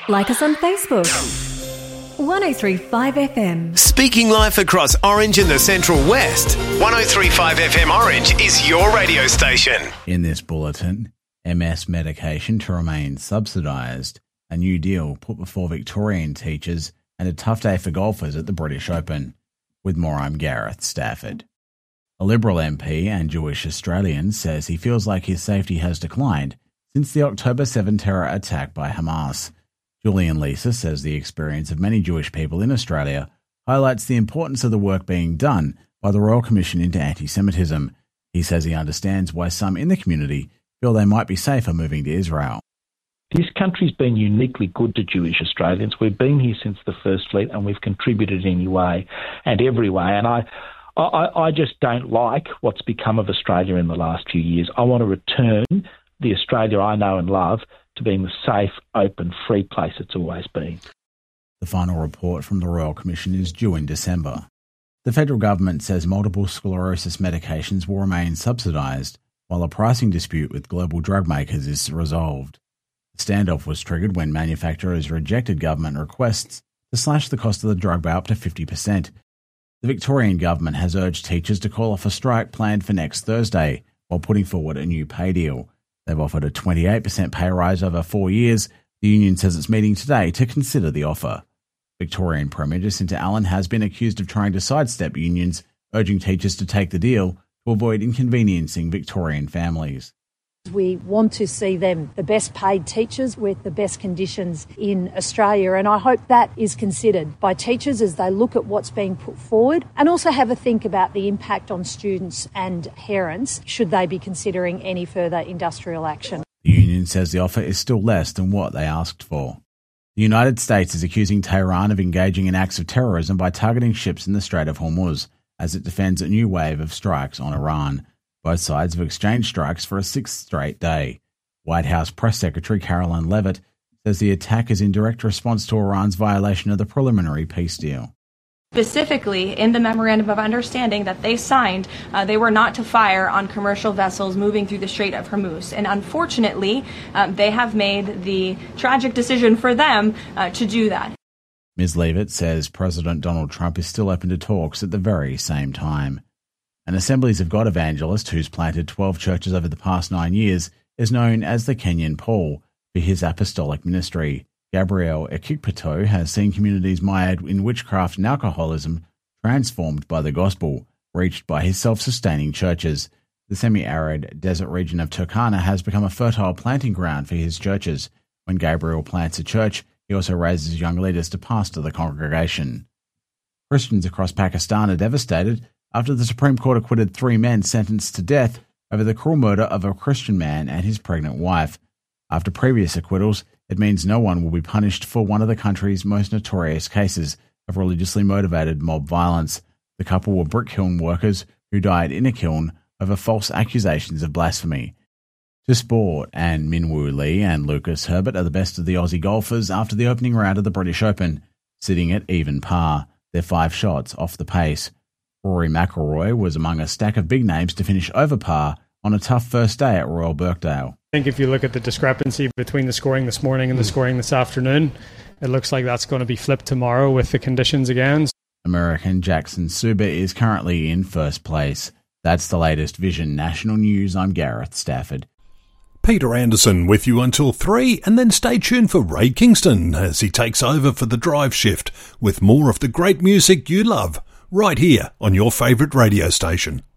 Like us on Facebook. 1035 FM. Speaking life across Orange and the Central West. 1035 FM Orange is your radio station. In this bulletin, MS medication to remain subsidised, a new deal put before Victorian teachers, and a tough day for golfers at the British Open. With more, I'm Gareth Stafford. A Liberal MP and Jewish Australian says he feels like his safety has declined since the October 7 terror attack by Hamas. Julian Lisa says the experience of many Jewish people in Australia highlights the importance of the work being done by the Royal Commission into Anti-Semitism. He says he understands why some in the community feel they might be safer moving to Israel. This country's been uniquely good to Jewish Australians. We've been here since the First Fleet and we've contributed in any way and every way. And I just don't like what's become of Australia in the last few years. I want to return the Australia I know and love to being the safe, open, free place it's always been. The final report from the Royal Commission is due in December. The federal government says multiple sclerosis medications will remain subsidised while a pricing dispute with global drug makers is resolved. The standoff was triggered when manufacturers rejected government requests to slash the cost of the drug by up to 50%. The Victorian government has urged teachers to call off a strike planned for next Thursday while putting forward a new pay deal. They've offered a 28% pay rise over 4 years. The union says it's meeting today to consider the offer. Victorian Premier Jacinta Allen has been accused of trying to sidestep unions, urging teachers to take the deal to avoid inconveniencing Victorian families. We want to see them the best paid teachers with the best conditions in Australia, and I hope that is considered by teachers as they look at what's being put forward and also have a think about the impact on students and parents should they be considering any further industrial action. The union says the offer is still less than what they asked for. The United States is accusing Tehran of engaging in acts of terrorism by targeting ships in the Strait of Hormuz as it defends a new wave of strikes on Iran. Both sides have exchanged strikes for a sixth straight day. White House Press Secretary Caroline Leavitt says the attack is in direct response to Iran's violation of the preliminary peace deal. Specifically, in the Memorandum of Understanding that they signed, they were not to fire on commercial vessels moving through the Strait of Hormuz. And unfortunately, they have made the tragic decision for them to do that. Ms. Leavitt says President Donald Trump is still open to talks at the very same time. An Assemblies of God evangelist who's planted 12 churches over the past 9 years is known as the Kenyan Paul for his apostolic ministry. Gabriel Ekikpato has seen communities mired in witchcraft and alcoholism transformed by the gospel, reached by his self-sustaining churches. The semi-arid desert region of Turkana has become a fertile planting ground for his churches. When Gabriel plants a church, he also raises young leaders to pastor the congregation. Christians across Pakistan are devastated after the Supreme Court acquitted 3 men sentenced to death over the cruel murder of a Christian man and his pregnant wife. After previous acquittals, it means no one will be punished for one of the country's most notorious cases of religiously motivated mob violence. The couple were brick kiln workers who died in a kiln over false accusations of blasphemy. To sport, and Minwoo Lee and Lucas Herbert are the best of the Aussie golfers after the opening round of the British Open, sitting at even par. They're 5 shots off the pace. Rory McIlroy was among a stack of big names to finish over par on a tough first day at Royal Birkdale. I think if you look at the discrepancy between the scoring this morning and the scoring this afternoon, it looks like that's going to be flipped tomorrow with the conditions again. American Jackson Suba is currently in first place. That's the latest Vision National News. I'm Gareth Stafford. Peter Anderson with you until 3, and then stay tuned for Ray Kingston as he takes over for the drive shift with more of the great music you love, right here on your favourite radio station.